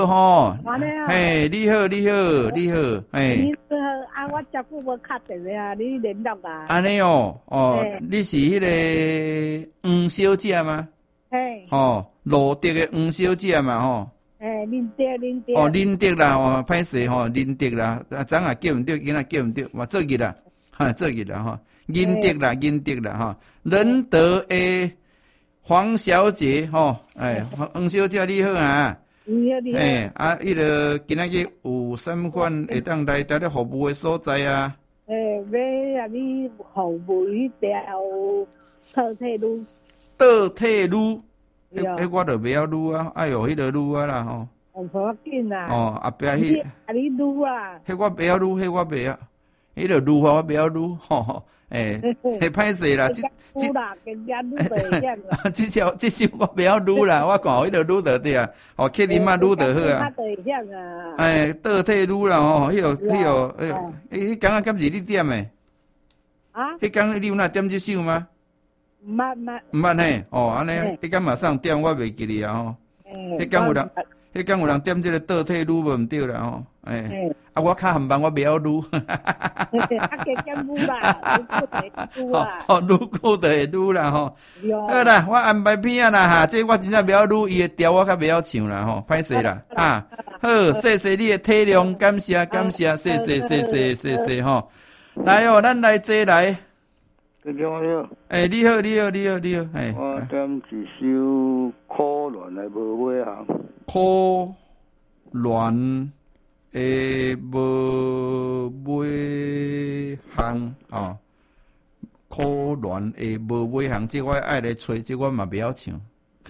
吼， 安尼啊， 嘿，你好，嘿。 你好啊，我真久无敲电话啊，你联络啊？ 安尼哦，你是迄个黄小姐吗？ 嘿， 路德的黄小姐嘛，吼。 林德。 林德啦，歹势吼，林德啦，昨下叫唔对，今仔叫唔对，嘛做日啦，做日啦，吼。林德啦，吼。仁德的黄小姐，吼，黄小姐你好啊。 你好。 迄个今仔日有啥款会当来咧服务的所在啊？ 要啊，你服务迄条特铁路。 倒退路，迄我就袂晓路啊，哎哟，迄个路啊啦吼。 无要紧啦。 后壁迄。 你路啊？ 迄我袂晓路，迄我袂晓，迄个路我袂晓路，吼。歹势啦， 路啦，更加路袂晓啦。 即招我袂晓路啦，我看迄个路就对啊，克林嘛路就好啊。倒退路啦吼，迄工啊，敢是你点诶？ 啊？ 迄工你有哪点即首吗？ 毋捌嘿，安尼，迄工马上点我袂记哩啊吼。迄工有人点即个倒退路无毋对啦吼。我较含慢，我袂晓路。 加路啦， 路过就会路啦吼。好啦，我安排片啊啦哈，这我真正袂晓路，伊的调我较袂晓唱啦吼，歹势啦啊。好，谢谢你的体谅，感谢，谢谢吼。来哦，咱来坐来。 你好。 你好。 我点一首可恋的无尾行。 可恋的无尾行哦，可恋的无尾行，这我爱来吹，这我嘛袂晓唱。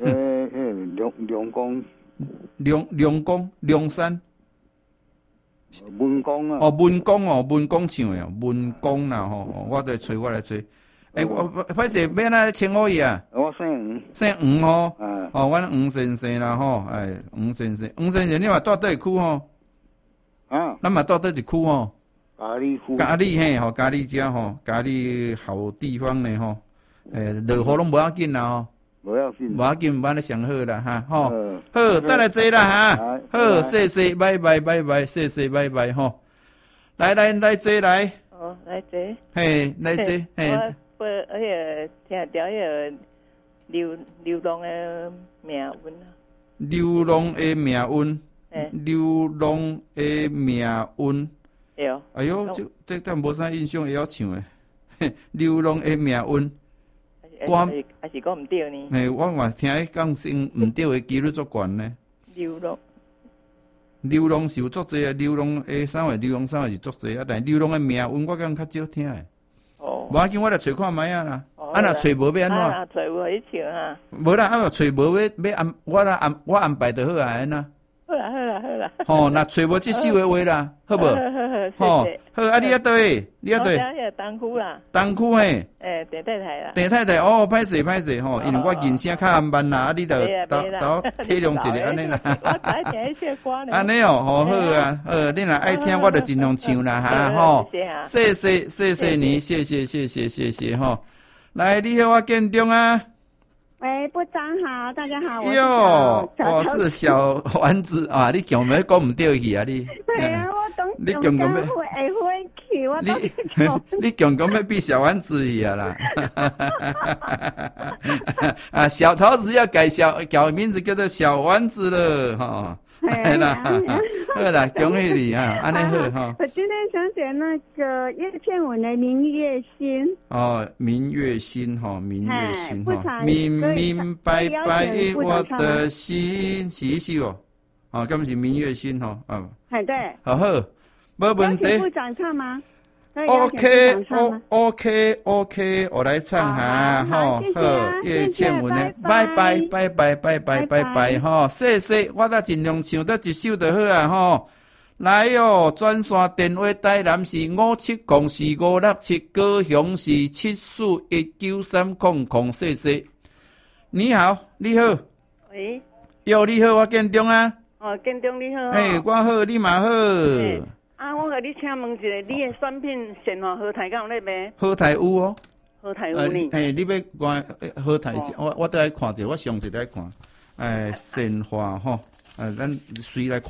梁山。 文公啊。 文公唱的文公啦吼，我来吹。我歹势要哪称呼伊啊？ 我姓黄吼。阮黄先生啦吼，黄先生，你嘛住倒一区吼？ 啊， 咱嘛住倒一区吼？ 咖喱区。 咖喱嘿吼，咖喱遮吼，咖喱好地方呢吼。落雨拢无要紧啦吼。 无要紧， 安尼上好啦哈吼。好，等来坐啦哈。好，谢谢，拜拜，谢谢，拜拜吼。来坐来。 来坐。 嘿，来坐嘿。 我听条流浪的命运啊。 流浪的命运。流浪的命运。 对。 哎哟，这但无啥印象会晓唱诶。流浪的命运。 还是讲唔对呢？ 我嘛听伊讲声唔对的几率足悬呢。流浪是有足济啊，流浪的啥话是足济啊，但流浪的命运我敢较少听诶。无要紧，我来找看卖啊啦。若找无要安怎？ 找无去唱哈。 无啦，找无要安，我安排就好啊，安那。 好啦。 若找无即首的话啦，好无？好，你遐倒位？你遐倒位？ 我东区啦。 东区嘿。 陈太太啦。 陈太太，歹势吼，因为我人声较暗慢啦，你著体谅一下安尼啦。 我爱听迄些歌呢。 安尼哦，好啊，你若爱听，我就尽量唱啦哈，吼。谢谢你，谢谢吼。来，你好，我建中啊。 喂，部长好，大家好， 我是小丸子啊，你强要讲唔对去啊你？ 对啊，我当你强要去，我你强要比小丸子去啊啦！啊，小桃子要改名字叫做小丸子了哈。对啦，好啦，恭喜你啊，安尼好哈。 我今天想写那个叶倩文的《明月心》。 明月心哈，明月心哈，明明白白我的心，是一首哦，咁是明月心哈， 对， 好，没问题。 部长唱吗 ？OK，我来唱哈，好，叶倩文的，拜拜哈，谢谢，我再尽量唱得一首就好啊哈。来哦，转线电话台南是570456，高雄是741930，谢谢。你好。 喂。 哟，你好，我建中啊。 建中你好。 我好，你嘛好。 我甲你请问一下，你的选品鲜花荷台敢有咧卖？ 荷台有哦。 荷台有呢。 你要看荷台，我倒来看者，我上一来看。鲜花吼， 咱随来看。